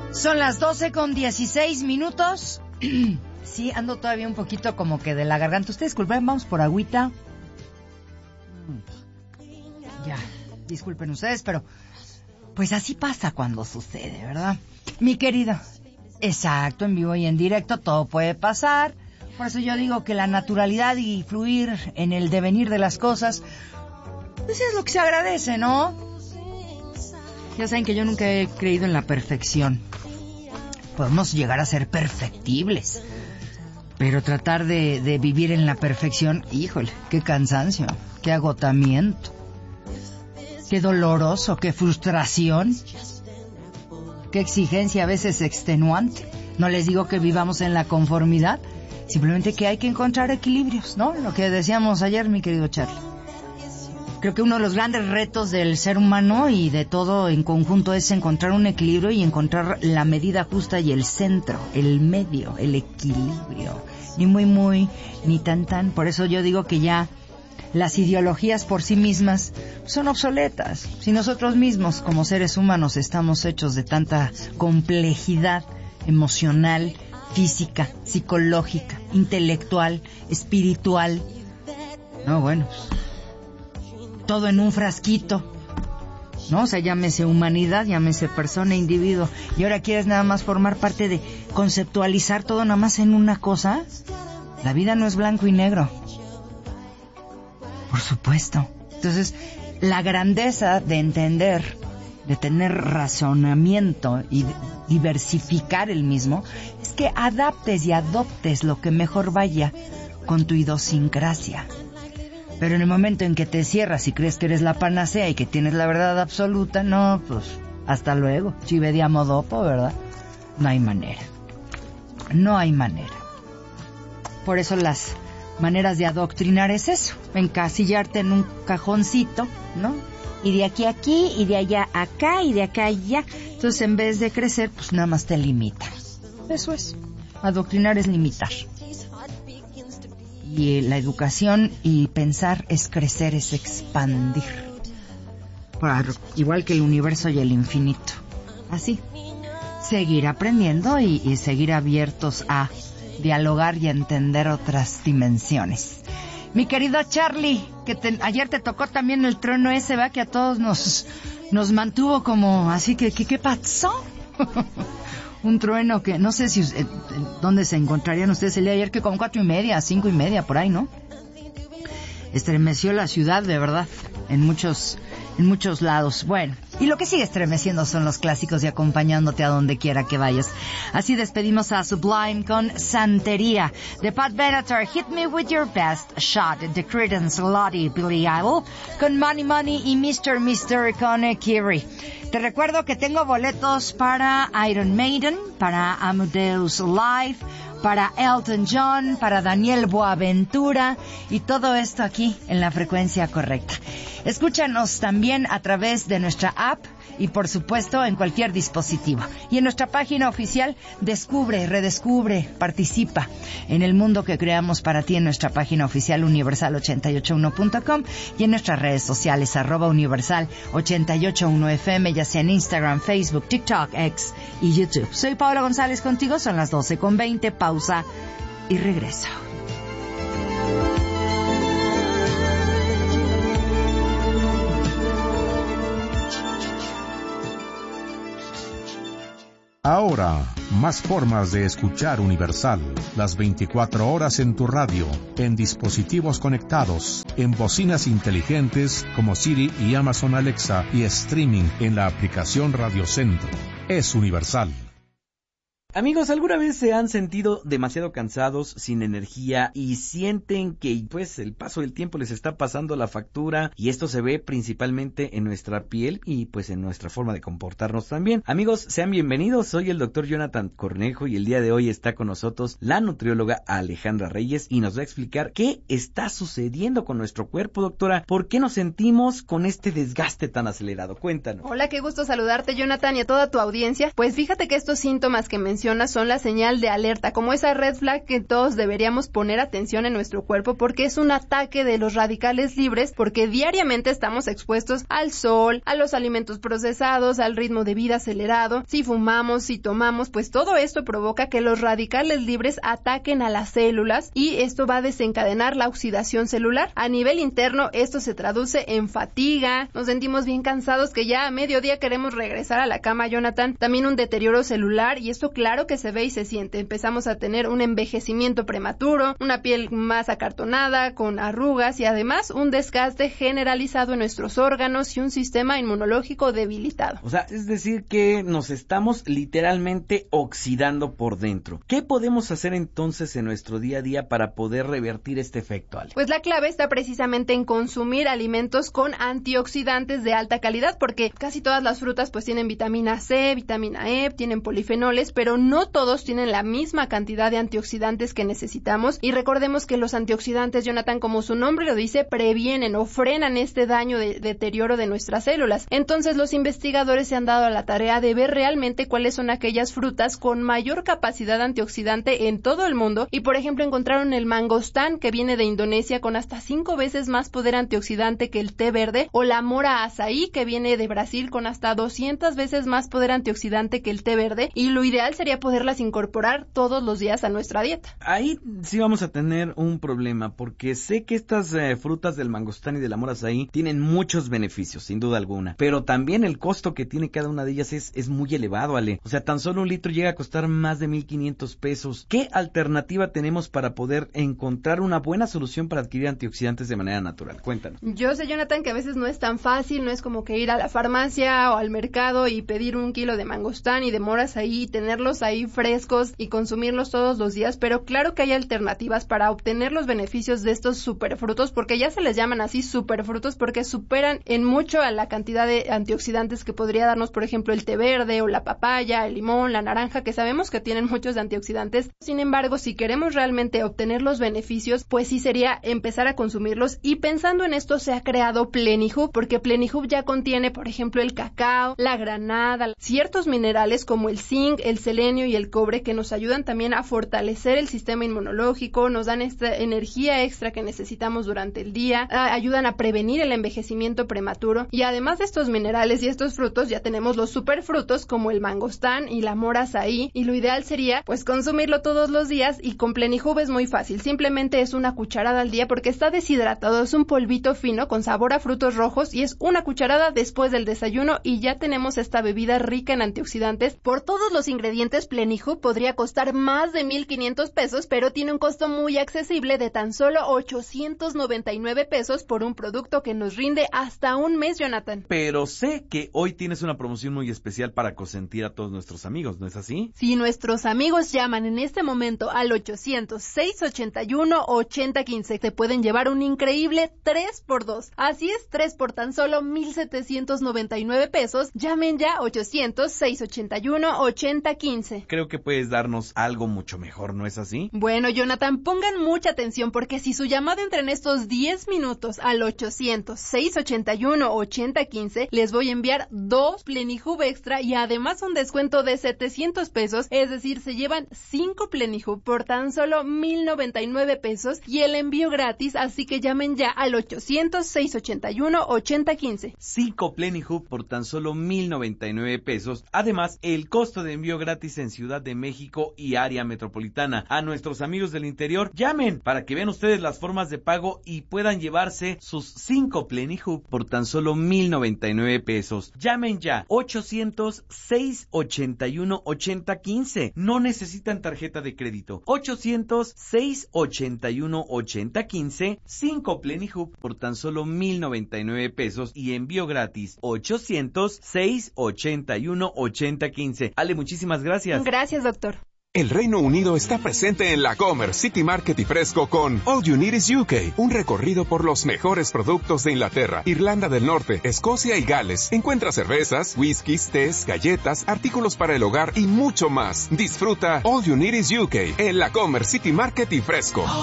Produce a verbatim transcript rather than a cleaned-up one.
Son las doce con dieciséis minutos. Sí, ando todavía un poquito como que de la garganta. Ustedes disculpen, vamos por agüita. Ya, disculpen ustedes, pero pues así pasa cuando sucede, ¿verdad? Mi querida, exacto, en vivo y en directo todo puede pasar. Por eso yo digo que la naturalidad y fluir en el devenir de las cosas, pues es lo que se agradece, ¿no? Ya saben que yo nunca he creído en la perfección. Podemos llegar a ser perfectibles, pero tratar de, de vivir en la perfección, híjole, qué cansancio, qué agotamiento, qué doloroso, qué frustración, qué exigencia a veces extenuante. No les digo que vivamos en la conformidad, simplemente que hay que encontrar equilibrios, ¿no? Lo que decíamos ayer, mi querido Charlie. Creo que uno de los grandes retos del ser humano y de todo en conjunto es encontrar un equilibrio y encontrar la medida justa y el centro, el medio, el equilibrio. Ni muy muy, ni tan tan. Por eso yo digo que ya las ideologías por sí mismas son obsoletas. Si nosotros mismos como seres humanos estamos hechos de tanta complejidad emocional, física, psicológica, intelectual, espiritual. No, bueno, todo en un frasquito, ¿no? O sea, llámese humanidad, llámese persona, individuo. Y ahora quieres nada más formar parte de conceptualizar todo nada más en una cosa. La vida no es blanco y negro. Por supuesto. Entonces, la grandeza de entender, de tener razonamiento y diversificar el mismo, es que adaptes y adoptes lo que mejor vaya con tu idiosincrasia. Pero en el momento en que te cierras y crees que eres la panacea y que tienes la verdad absoluta, no, pues, hasta luego. Ci vediamo dopo, ¿verdad? No hay manera. No hay manera. Por eso las maneras de adoctrinar es eso, encasillarte en un cajoncito, ¿no? Y de aquí a aquí, y de allá a acá, y de acá a allá. Entonces, en vez de crecer, pues nada más te limita. Eso es. Adoctrinar es limitar. Y la educación y pensar es crecer, es expandir. Igual que el universo y el infinito. Así. Seguir aprendiendo y, y seguir abiertos a dialogar y entender otras dimensiones. Mi querido Charlie, que te, ayer te tocó también el trueno ese, ¿va? Que a todos nos, nos mantuvo como así que, ¿qué, qué pasó? Un trueno que no sé si eh, dónde se encontrarían ustedes el día de ayer, que como cuatro y media, cinco y media, por ahí, ¿no? Estremeció la ciudad, de verdad, en muchos, en muchos lados. Bueno, y lo que sigue estremeciendo son los clásicos y acompañándote a donde quiera que vayas. Así despedimos a Sublime con Santería. De Pat Benatar, Hit Me With Your Best Shot. De Creedence, Lottie, Billy Idol. Con Money Money y mister mister con Kiri. Te recuerdo que tengo boletos para Iron Maiden, para Amadeus Live, para Elton John, para Daniel Boaventura y todo esto aquí en la frecuencia correcta. Escúchanos también a través de nuestra app y por supuesto en cualquier dispositivo. Y en nuestra página oficial descubre, redescubre, participa en el mundo que creamos para ti en nuestra página oficial universal ochenta y ocho uno punto com y en nuestras redes sociales arroba universal ochenta y ocho uno F M, ya sea en Instagram, Facebook, TikTok, X y YouTube. Soy Paola González contigo, son las doce con veinte, pausa y regreso. Ahora, más formas de escuchar Universal. Las veinticuatro horas en tu radio, en dispositivos conectados, en bocinas inteligentes como Siri y Amazon Alexa y streaming en la aplicación Radio Centro. Es Universal. Amigos, ¿alguna vez se han sentido demasiado cansados, sin energía y sienten que pues el paso del tiempo les está pasando la factura y esto se ve principalmente en nuestra piel y pues en nuestra forma de comportarnos también? Amigos, sean bienvenidos, soy el doctor Jonathan Cornejo y el día de hoy está con nosotros la nutrióloga Alejandra Reyes y nos va a explicar qué está sucediendo con nuestro cuerpo, doctora. ¿Por qué nos sentimos con este desgaste tan acelerado? Cuéntanos. Hola, qué gusto saludarte, Jonathan, y a toda tu audiencia. Pues fíjate que estos síntomas que mencionas mencionas son la señal de alerta, como esa red flag que todos deberíamos poner atención en nuestro cuerpo porque es un ataque de los radicales libres, porque diariamente estamos expuestos al sol, a los alimentos procesados, al ritmo de vida acelerado. Si fumamos, si tomamos, pues todo esto provoca que los radicales libres ataquen a las células y esto va a desencadenar la oxidación celular. A nivel interno, esto se traduce en fatiga, nos sentimos bien cansados que ya a mediodía queremos regresar a la cama, Jonathan. También un deterioro celular y esto claro que se ve y se siente. Empezamos a tener un envejecimiento prematuro, una piel más acartonada, con arrugas y además un desgaste generalizado en nuestros órganos y un sistema inmunológico debilitado. O sea, es decir que nos estamos literalmente oxidando por dentro. ¿Qué podemos hacer entonces en nuestro día a día para poder revertir este efecto, Ale? Pues la clave está precisamente en consumir alimentos con antioxidantes de alta calidad, porque casi todas las frutas pues tienen vitamina C, vitamina E, tienen polifenoles, pero no todos tienen la misma cantidad de antioxidantes que necesitamos. Y recordemos que los antioxidantes, Jonathan, como su nombre lo dice, previenen o frenan este daño de deterioro de nuestras células. Entonces los investigadores se han dado a la tarea de ver realmente cuáles son aquellas frutas con mayor capacidad antioxidante en todo el mundo y por ejemplo encontraron el mangostán, que viene de Indonesia, con hasta cinco veces más poder antioxidante que el té verde, o la mora azaí, que viene de Brasil, con hasta doscientas veces más poder antioxidante que el té verde, y lo ideal sería poderlas incorporar todos los días a nuestra dieta. Ahí sí vamos a tener un problema, porque sé que estas eh, frutas del mangostán y de la mora azaí tienen muchos beneficios, sin duda alguna, pero también el costo que tiene cada una de ellas es, es muy elevado, Ale. O sea, tan solo un litro llega a costar más de mil quinientos pesos. ¿Qué alternativa tenemos para poder encontrar una buena solución para adquirir antioxidantes de manera natural? Cuéntanos. Yo sé, Jonathan, que a veces no es tan fácil, no es como que ir a la farmacia o al mercado y pedir un kilo de mangostán y de moras ahí, tenerlos ahí frescos y consumirlos todos los días, pero claro que hay alternativas para obtener los beneficios de estos superfrutos, porque ya se les llaman así superfrutos porque superan en mucho a la cantidad de antioxidantes que podría darnos, por ejemplo, el té verde o la papaya, el limón, la naranja, que sabemos que tienen muchos antioxidantes. Sin embargo, si queremos realmente obtener los beneficios, pues sí sería empezar a consumirlos, y pensando en esto se ha creado Plenihub, porque Plenihub ya contiene, por ejemplo, el cacao, la granada, ciertos minerales como el zinc, el selenio y el cobre, que nos ayudan también a fortalecer el sistema inmunológico, nos dan esta energía extra que necesitamos durante el día, ayudan a prevenir el envejecimiento prematuro, y además de estos minerales y estos frutos ya tenemos los superfrutos como el mangostán y la mora azaí, y lo ideal sería pues consumirlo todos los días. Y con Plenihub es muy fácil, simplemente es una cucharada al día porque está deshidratado, es un polvito fino con sabor a frutos rojos y es una cucharada después del desayuno y ya tenemos esta bebida rica en antioxidantes. Por todos los ingredientes, Plenihub podría costar más de mil quinientos pesos, pero tiene un costo muy accesible de tan solo ochocientos noventa y nueve pesos por un producto que nos rinde hasta un mes, Jonathan. Pero sé que hoy tienes una promoción muy especial para consentir a todos nuestros amigos, ¿no es así? Si nuestros amigos llaman en este momento al ochocientos, seiscientos ochenta y uno, ochenta quince, te pueden llevar un increíble tres por dos. Así es, tres por tan solo mil setecientos noventa y nueve pesos. Llamen ya ochocientos, seiscientos ochenta y uno, ochenta quince. Creo que puedes darnos algo mucho mejor, ¿no es así? Bueno, Jonathan, pongan mucha atención porque si su llamada entra en estos diez minutos al ochocientos, seiscientos ochenta y uno, ochenta quince, les voy a enviar dos Plenihub extra y además un descuento de setecientos pesos, es decir, se llevan cinco Plenihub por tan solo mil noventa y nueve pesos y el envío gratis, así que llamen ya al ochocientos, seiscientos ochenta y uno, ochenta quince. cinco Plenihub por tan solo mil noventa y nueve pesos. Además, el costo de envío gratis en Ciudad de México y área metropolitana. A nuestros amigos del interior, llamen para que vean ustedes las formas de pago y puedan llevarse sus cinco Plenihub por tan solo mil noventa y nueve pesos. Llamen ya, ochocientos, seiscientos ochenta y uno, ochenta quince. No necesitan tarjeta de crédito. ochocientos, seiscientos ochenta y uno, ochenta quince. cinco Plenihub por tan solo mil noventa y nueve pesos y envío gratis. ochocientos, seiscientos ochenta y uno, ochenta quince. Ale, muchísimas gracias. Gracias, doctor. El Reino Unido está presente en la Comer City Market y Fresco con All You Need Is U K, un recorrido por los mejores productos de Inglaterra, Irlanda del Norte, Escocia y Gales. Encuentra cervezas, whiskies, tés, galletas, artículos para el hogar y mucho más. Disfruta All You Need Is U K en la Comer City Market y Fresco.